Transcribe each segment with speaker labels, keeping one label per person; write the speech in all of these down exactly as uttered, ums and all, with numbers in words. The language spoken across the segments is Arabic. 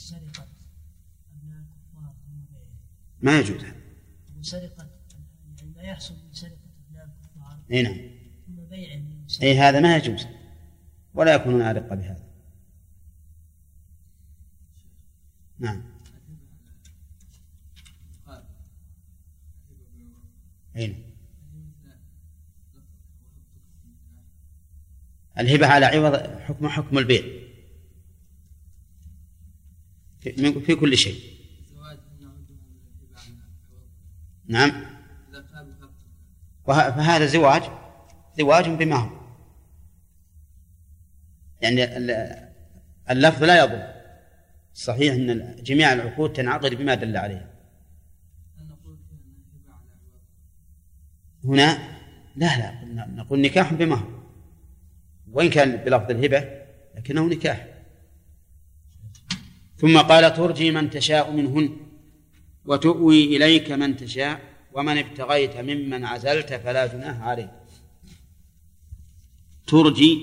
Speaker 1: سرقة أبناء الكفار ثم بيعهم
Speaker 2: ما يجوز.
Speaker 1: وسرقة يعني ما يحصل من سرقة أبناء الكفار
Speaker 2: اي نعم
Speaker 1: ثم بيعهم
Speaker 2: اي هذا ما يجوز ولا يكون أرق بهذا. نعم أين الهبة على عوض حكم حكم البيع في, في كل شيء. نعم فهذا زواج زواج بمهر يعني اللفظ لا يضر. صحيح أن جميع العقود تنعقد بما دل عليها. هنا لا لا نقول نكاح بمهر وإن كان بلفظ الهبة لكنه نكاح. ثم قال ترجي من تشاء منهن وتؤوي إليك من تشاء ومن ابتغيت ممن عزلت فلا جناح عليك. ترجي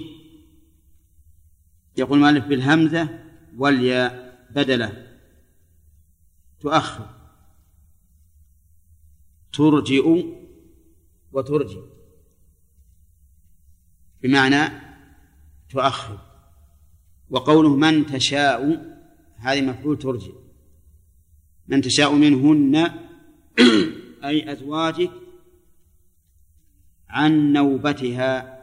Speaker 2: يقول مالك بالهمزة والياء بدله تؤخر ترجئ وترجي بمعنى تؤخر. وقوله من تشاء هذه مفعول ترجي من تشاء منهن أي أزواجك عن نوبتها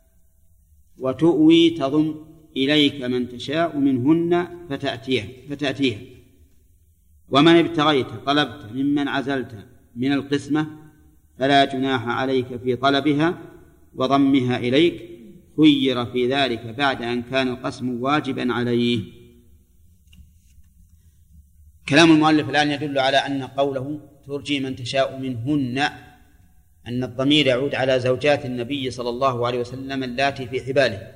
Speaker 2: وتؤوي تضم إليك من تشاء منهن فتأتيها فتأتيها. ومن ابتغيت طلبت ممن عزلت من القسمة فلا جناح عليك في طلبها وضمها إليك خير في ذلك بعد أن كان القسم واجبا عليه. كلام المؤلف الآن يدل على أن قوله ترجي من تشاء منهن أن الضمير يعود على زوجات النبي صلى الله عليه وسلم اللاتي في حباله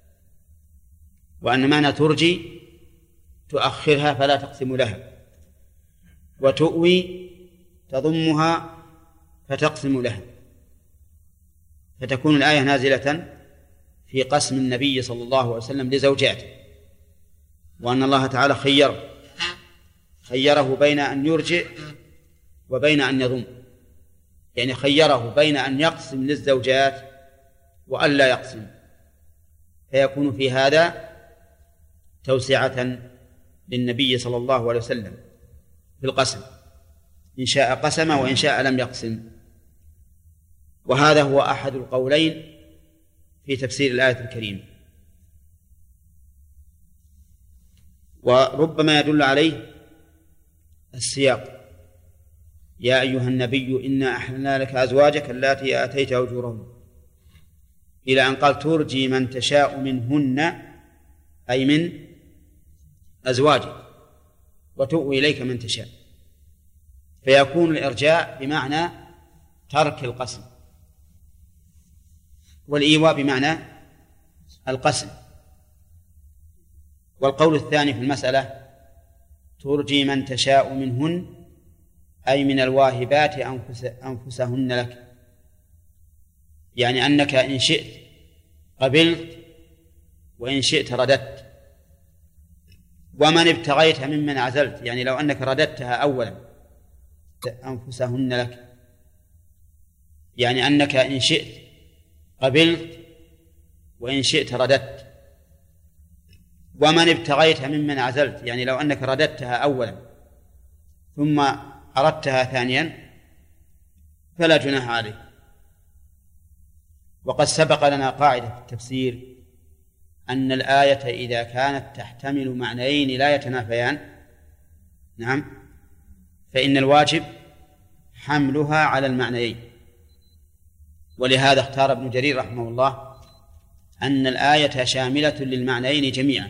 Speaker 2: وأن معنى ترجي تؤخرها فلا تقسم لها وتؤوي تضمها فتقسم لها فتكون الآية نازلة في قسم النبي صلى الله عليه وسلم لزوجاته وأن الله تعالى خيره خيره بين أن يرجع وبين أن يضم يعني خيره بين أن يقسم للزوجات وأن لا يقسم فيكون في هذا توسعة للنبي صلى الله عليه وسلم في القسم إن شاء قسم وإن شاء لم يقسم. وهذا هو أحد القولين في تفسير الآية الكريمة. وربما يدل عليه السياق يا أيها النبي إنا أحللنا لك أزواجك اللاتي آتيت أجورهن إلى أن قال ترجي من تشاء منهن أي من أزواجك وتؤوي إليك من تشاء فيكون الإرجاء بمعنى ترك القسم والإيواء بمعنى القسم. والقول الثاني في المسألة ترجي من تشاء منهن أي من الواهبات أنفس أنفسهن لك يعني أنك إن شئت قبلت وإن شئت رددت. ومن ابتغيت ممن عزلت يعني لو أنك رددتها أولا أنفسهن لك يعني أنك إن شئت قبلت وإن شئت رددت. ومن ابتغيت ممن عزلت يعني لو أنك رددتها أولا ثم أردتها ثانيا فلا جناح عليك. وقد سبق لنا قاعدة في التفسير أن الآية إذا كانت تحتمل معنيين لا يتنافيان نعم فإن الواجب حملها على المعنيين. ولهذا اختار ابن جرير رحمه الله أن الآية شاملة للمعنيين جميعا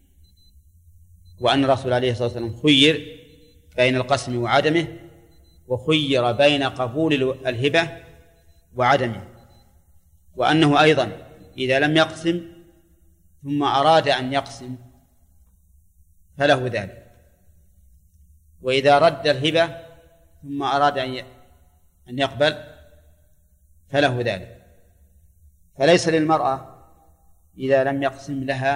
Speaker 2: وأن الرسول عليه الصلاة والسلام خير بين القسم وعدمه وخير بين قبول الهبة وعدمه وأنه أيضا إذا لم يقسم ثم أراد أن يقسم فله ذلك وإذا رد الهبة ثم أراد أن يقبل فله ذلك. فليس للمرأة إذا لم يقسم لها